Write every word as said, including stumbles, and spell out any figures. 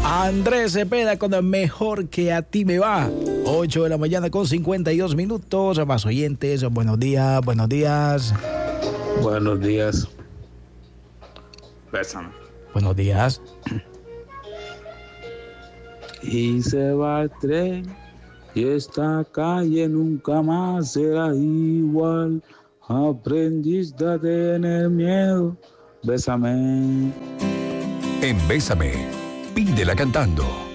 Andrés Cepeda con el mejor que a ti me va. ocho de la mañana con cincuenta y dos minutos. Más oyentes, buenos días, buenos días. Buenos días. Bésame. Buenos días. Y se va el tren y esta calle nunca más será igual. Aprendiste a tener miedo. Bésame. En Bésame, pídela cantando.